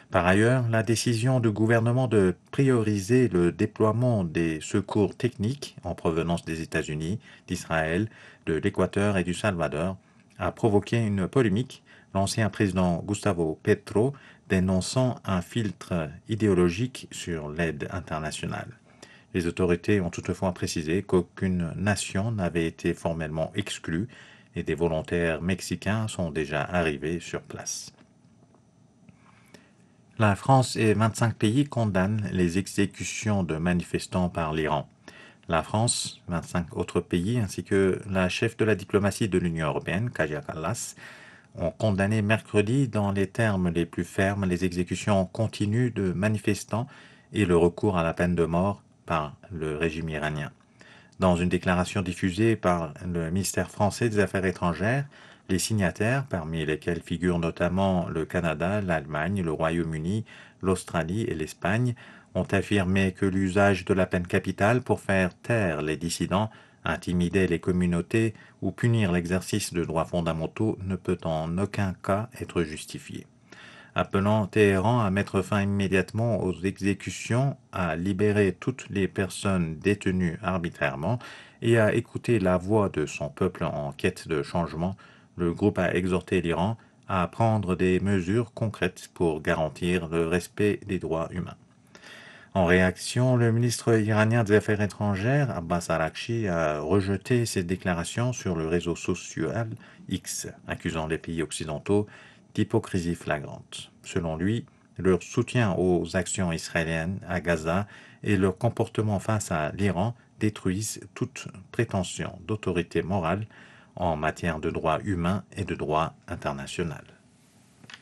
Par ailleurs, la décision du gouvernement de prioriser le déploiement des secours techniques en provenance des États-Unis, d'Israël, de l'Équateur et du Salvador a provoqué une polémique, l'ancien président Gustavo Petro dénonçant un filtre idéologique sur l'aide internationale. Les autorités ont toutefois précisé qu'aucune nation n'avait été formellement exclue et des volontaires mexicains sont déjà arrivés sur place. La France et 25 pays condamnent les exécutions de manifestants par l'Iran. La France, 25 autres pays ainsi que la chef de la diplomatie de l'Union européenne, Kaja Kallas, ont condamné mercredi dans les termes les plus fermes les exécutions continues de manifestants et le recours à la peine de mort par le régime iranien. Dans une déclaration diffusée par le ministère français des Affaires étrangères, les signataires, parmi lesquels figurent notamment le Canada, l'Allemagne, le Royaume-Uni, l'Australie et l'Espagne, ont affirmé que l'usage de la peine capitale pour faire taire les dissidents, intimider les communautés ou punir l'exercice de droits fondamentaux ne peut en aucun cas être justifié. Appelant Téhéran à mettre fin immédiatement aux exécutions, à libérer toutes les personnes détenues arbitrairement et à écouter la voix de son peuple en quête de changement, le groupe a exhorté l'Iran à prendre des mesures concrètes pour garantir le respect des droits humains. En réaction, le ministre iranien des Affaires étrangères, Abbas Araghchi, a rejeté ces déclarations sur le réseau social X, accusant les pays occidentaux d'hypocrisie flagrante. Selon lui, leur soutien aux actions israéliennes à Gaza et leur comportement face à l'Iran détruisent toute prétention d'autorité morale en matière de droits humains et de droit international.